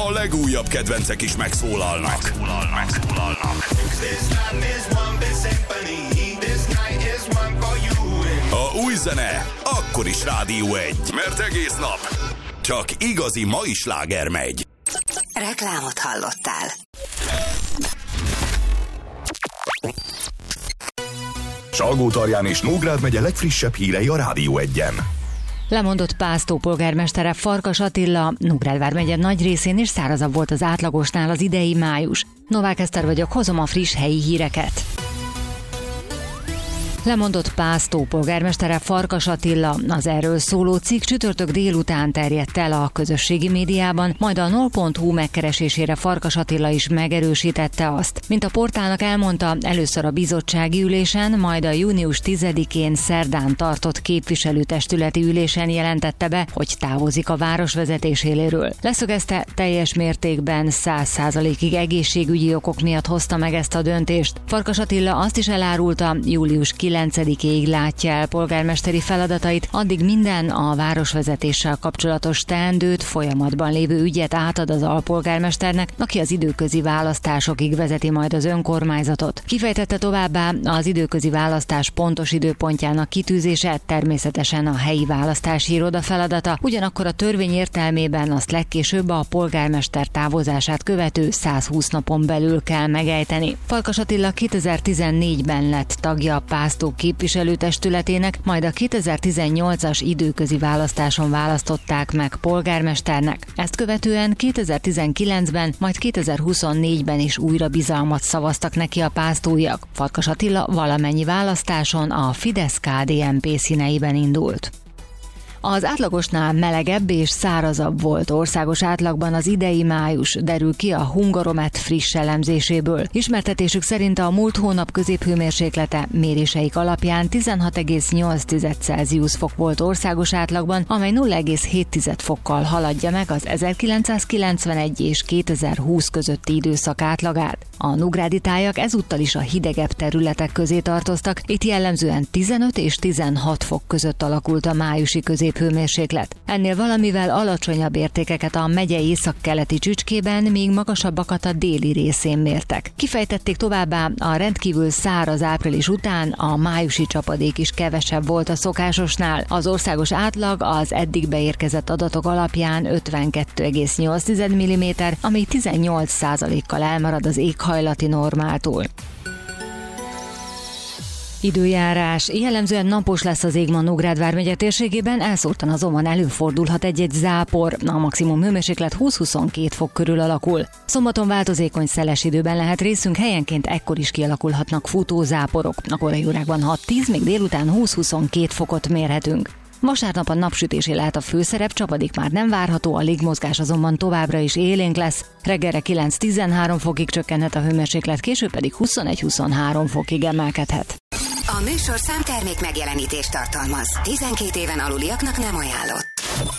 a legújabb kedvencek is megszólalnak. A új zene akkor is Rádió 1, mert egész nap csak igazi mai sláger megy. Reklámot hallottál. Salgótarján és Nógrád megye legfrissebb hírei a Rádió 1-en. Lemondott Pásztó polgármestere Farkas Attila, Nógrád vármegye nagy részén is szárazabb volt az átlagosnál az idei május. Novák Eszter vagyok, hozom a friss helyi híreket. Lemondott Pásztó polgármestere Farkas Attila. Az erről szóló cikk csütörtök délután terjedt el a közösségi médiában, majd a nol.hu megkeresésére Farkas Attila is megerősítette azt. Mint a portálnak elmondta, először a bizottsági ülésen, majd a június 10-én szerdán tartott képviselőtestületi ülésen jelentette be, hogy távozik a város vezetéséről. Leszögezte, teljes mértékben 100%-ig egészségügyi okok miatt hozta meg ezt a döntést. Farkas Attila azt is elárulta, július 9-ig látja el polgármesteri feladatait, addig minden a városvezetéssel kapcsolatos teendőt, folyamatban lévő ügyet átad az alpolgármesternek, aki az időközi választásokig vezeti majd az önkormányzatot. Kifejtette továbbá, az időközi választás pontos időpontjának kitűzése természetesen a helyi választási iroda feladata, ugyanakkor a törvény értelmében azt legkésőbb a polgármester távozását követő 120 napon belül kell megejteni. Farkas Attila 2014-ben lett tagja a Pásztó képviselőtestületének, majd a 2018-as időközi választáson választották meg polgármesternek. Ezt követően 2019-ben, majd 2024-ben is újra bizalmat szavaztak neki a pásztóiak. Farkas Attila valamennyi választáson a Fidesz-KDNP színeiben indult. Az átlagosnál melegebb és szárazabb volt országos átlagban az idei május, derül ki a Hungaromet friss elemzéséből. Ismertetésük szerint a múlt hónap középhőmérséklete méréseik alapján 16,8 Celsius fok volt országos átlagban, amely 0,7 fokkal haladja meg az 1991 és 2020 közötti időszak átlagát. A nógrádi tájak ezúttal is a hidegebb területek közé tartoztak, itt jellemzően 15 és 16 fok között alakult a májusi középhőmérséklet. Ennél valamivel alacsonyabb értékeket a megye északkeleti csücskében, míg magasabbakat a déli részén mértek. Kifejtették továbbá, a rendkívül száraz április után a májusi csapadék is kevesebb volt a szokásosnál. Az országos átlag az eddig beérkezett adatok alapján 52,8 mm, ami 18%-kal elmarad az éghajlati normától. Időjárás. Jellemzően napos lesz az ég ma Nógrád vármegye térségében, elszórtan azonban előfordulhat egy-egy zápor. A maximum hőmérséklet 20-22 fok körül alakul. Szombaton változékony szeles időben lehet részünk, helyenként ekkor is kialakulhatnak futózáporok. A korai órákban 6-10, még délután 20-22 fokot mérhetünk. Vasárnap a napsütésé lehet a főszerep, csapadék már nem várható, a légmozgás azonban továbbra is élénk lesz. Reggelre 9-13 fokig csökkenhet a hőmérséklet, később pedig 21-23 fokig emelkedhet. A műsorszám termék megjelenítést tartalmaz. 12 éven aluliaknak nem ajánlott.